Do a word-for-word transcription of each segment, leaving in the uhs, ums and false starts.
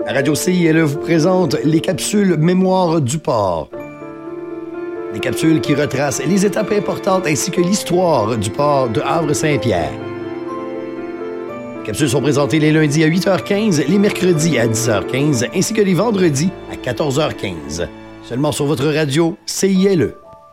La radio C I L E vous présente les capsules Mémoire du port. Des capsules qui retracent les étapes importantes ainsi que l'histoire du port de Havre-Saint-Pierre. Les capsules sont présentées les lundis à huit heures quinze, les mercredis à dix heures quinze ainsi que les vendredis à quatorze heures quinze. Seulement sur votre radio C I L E.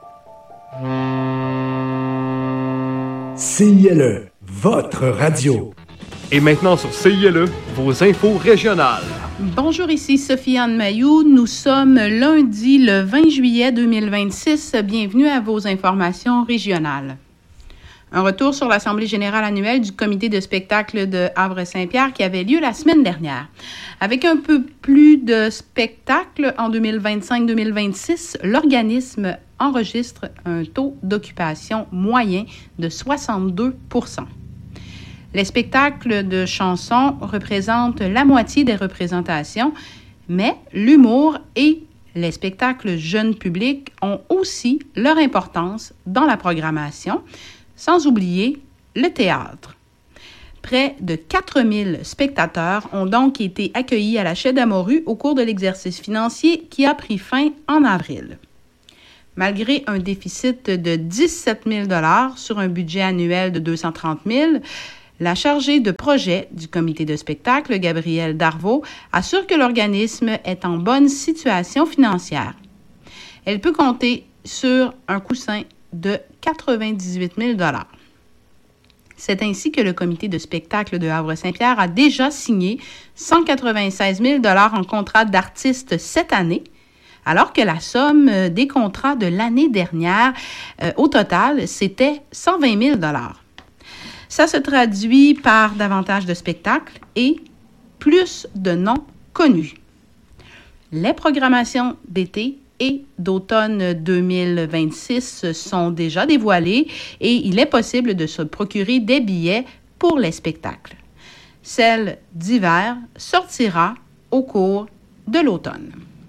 C I L E, votre radio. Et maintenant sur C I L E, vos infos régionales. Bonjour, ici Sophie-Anne Mailloux. Nous sommes lundi le vingt juillet deux mille vingt-six. Bienvenue à vos informations régionales. Un retour sur l'Assemblée générale annuelle du comité de spectacle de Havre-Saint-Pierre qui avait lieu la semaine dernière. Avec un peu plus de spectacles en deux mille vingt-cinq deux mille vingt-six, l'organisme enregistre un taux d'occupation moyen de soixante-deux pour cent. Les spectacles de chansons représentent la moitié des représentations, mais l'humour et les spectacles jeunes publics ont aussi leur importance dans la programmation, sans oublier le théâtre. Près de quatre mille spectateurs ont donc été accueillis à la Chaie d'Amorue au cours de l'exercice financier qui a pris fin en avril. Malgré un déficit de dix-sept mille dollars sur un budget annuel de deux cent trente mille, la chargée de projet du comité de spectacle, Gabrielle Darvaux, assure que l'organisme est en bonne situation financière. Elle peut compter sur un coussin de quatre-vingt-dix-huit mille dollars. C'est ainsi que le comité de spectacle de Havre-Saint-Pierre a déjà signé cent quatre-vingt-seize mille dollars en contrats d'artistes cette année, alors que la somme des contrats de l'année dernière, euh, au total, c'était cent vingt mille dollars. Ça se traduit par davantage de spectacles et plus de noms connus. Les programmations d'été et d'automne deux mille vingt-six sont déjà dévoilées et il est possible de se procurer des billets pour les spectacles. Celle d'hiver sortira au cours de l'automne.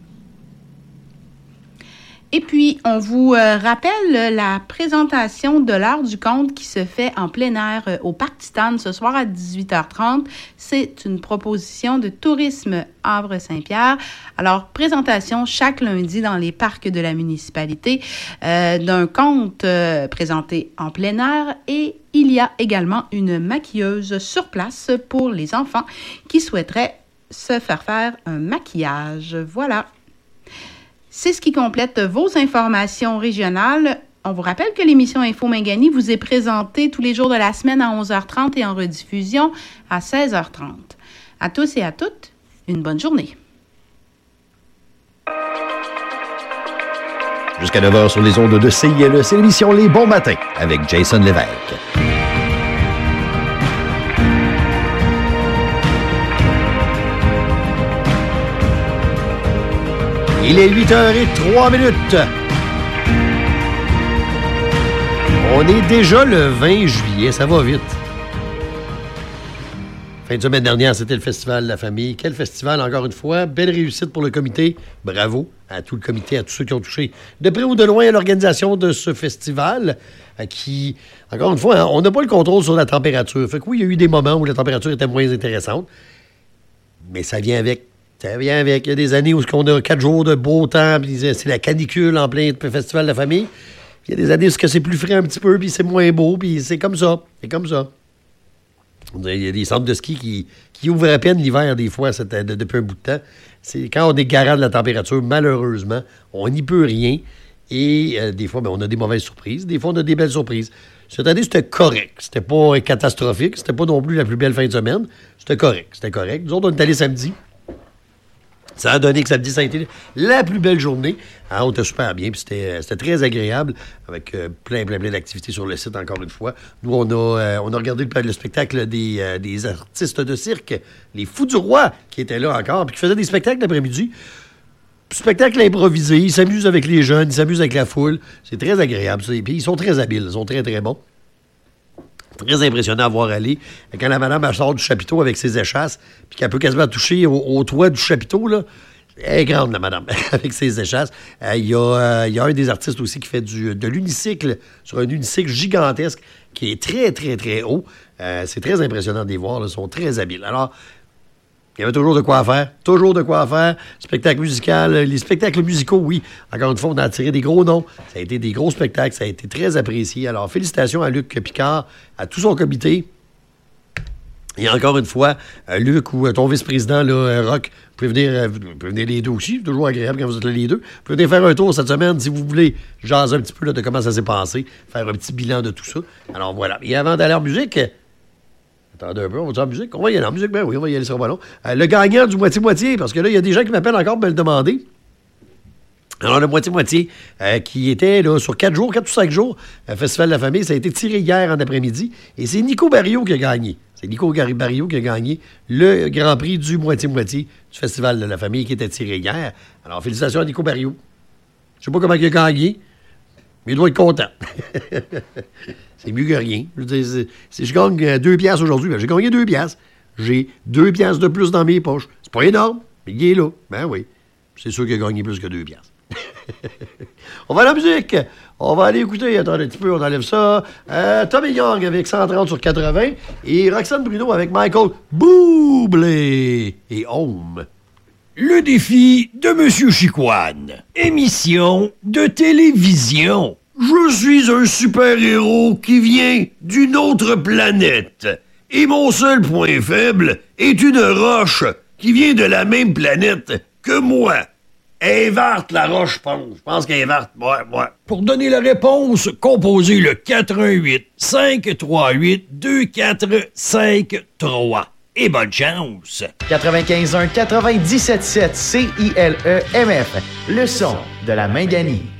Et puis, on vous euh, rappelle la présentation de l'heure du conte qui se fait en plein air euh, au Parc Titane ce soir à dix-huit heures trente. C'est une proposition de Tourisme Havre-Saint-Pierre. Alors, présentation chaque lundi dans les parcs de la municipalité euh, d'un conte euh, présenté en plein air et il y a également une maquilleuse sur place pour les enfants qui souhaiteraient se faire faire un maquillage. Voilà. C'est ce qui complète vos informations régionales. On vous rappelle que l'émission Info Mingani vous est présentée tous les jours de la semaine à onze heures trente et en rediffusion à seize heures trente. À tous et à toutes, une bonne journée. Jusqu'à neuf heures sur les ondes de C I L E, c'est l'émission Les Bons Matins avec Jason Lévesque. Il est huit heures trois minutes. On est déjà le vingt juillet, ça va vite. Fin de semaine dernière, c'était le Festival de la famille. Quel festival, encore une fois. Belle réussite pour le comité. Bravo à tout le comité, à tous ceux qui ont touché de près ou de loin à l'organisation de ce festival qui, encore une fois, hein, on n'a pas le contrôle sur la température. Fait que oui, il y a eu des moments où la température était moins intéressante, mais ça vient avec. Ça vient avec. Il y a des années où on a quatre jours de beau temps, puis c'est la canicule en plein festival de la famille. Il y a des années où c'est plus frais un petit peu, puis c'est moins beau, puis c'est comme ça. C'est comme ça. Il y a des centres de ski qui, qui ouvrent à peine l'hiver, des fois, de, depuis un bout de temps. C'est, quand on est garant de la température, malheureusement, on n'y peut rien. Et euh, des fois, ben, on a des mauvaises surprises. Des fois, on a des belles surprises. Cette année, c'était correct. C'était pas catastrophique. C'était pas non plus la plus belle fin de semaine. C'était correct. C'était correct. Nous autres, on est allés samedi. Ça a donné que samedi, ça a été la plus belle journée. Hein, on était super bien, puis c'était, c'était très agréable, avec euh, plein, plein, plein d'activités sur le site, encore une fois. Nous, on a, euh, on a regardé le, le spectacle des, euh, des artistes de cirque, les Fous du Roi, qui étaient là encore, puis qui faisaient des spectacles l'après-midi. Spectacle improvisé, ils s'amusent avec les jeunes, ils s'amusent avec la foule. C'est très agréable, ça. Puis ils sont très habiles, ils sont très, très bons. Très impressionnant à voir aller. Quand la madame elle sort du chapiteau avec ses échasses, puis qu'elle peut quasiment toucher au, au toit du chapiteau, là, elle est grande, la madame, avec ses échasses. Il euh, y, euh, y a un des artistes aussi qui fait du, de l'unicycle, sur un unicycle gigantesque, qui est très, très, très haut. Euh, c'est très impressionnant de les voir, là, ils sont très habiles. Alors, Il y avait toujours de quoi faire. Toujours de quoi faire. Spectacle musical. Les spectacles musicaux, oui. Encore une fois, on a attiré des gros noms. Ça a été des gros spectacles. Ça a été très apprécié. Alors, félicitations à Luc Picard, à tout son comité. Et encore une fois, euh, Luc ou euh, ton vice-président, là, euh, Roch, vous pouvez venir, euh, vous pouvez venir les deux aussi. C'est toujours agréable quand vous êtes là les deux. Vous pouvez venir faire un tour cette semaine si vous voulez jaser un petit peu là, de comment ça s'est passé, faire un petit bilan de tout ça. Alors voilà. Et avant d'aller en musique, euh, attendez un peu, on va dire en musique. On va y aller en musique, ben oui, on va y aller sur le ballon. Euh, le gagnant du moitié-moitié, parce que là, il y a des gens qui m'appellent encore pour me le demander. Alors, le moitié-moitié, euh, qui était là, sur quatre jours, quatre ou cinq jours, euh, Festival de la famille, ça a été tiré hier en après-midi. Et c'est Nico Barrio qui a gagné. C'est Nico Barrio qui a gagné le Grand Prix du moitié-moitié du Festival de la famille qui était tiré hier. Alors, félicitations à Nico Barrio. Je sais pas comment il a gagné, mais il doit être content. C'est mieux que rien. Je veux dire, si je gagne deux piastres aujourd'hui, ben j'ai gagné deux piastres. J'ai deux piastres de plus dans mes poches. C'est pas énorme, mais il est là. Ben oui. C'est sûr qu'il a gagné plus que deux piastres. On va à la musique. On va aller écouter. Attendez un petit peu, on enlève ça. Euh, Tommy Young avec cent trente sur quatre-vingts et Roxane Bruno avec Michael Bublé et Home. Le défi de Monsieur Chicoine. Émission de télévision. Je suis un super-héros qui vient d'une autre planète. Et mon seul point faible est une roche qui vient de la même planète que moi. Elle est verte, la roche, je pense. Je pense qu'elle est verte. Ouais, ouais. Pour donner la réponse, composez le quatre un huit, cinq trois huit, deux quatre cinq trois. Et bonne chance! quatre-vingt-quinze un quatre-vingt-dix-sept sept C I L E M F, le son de la Minganie.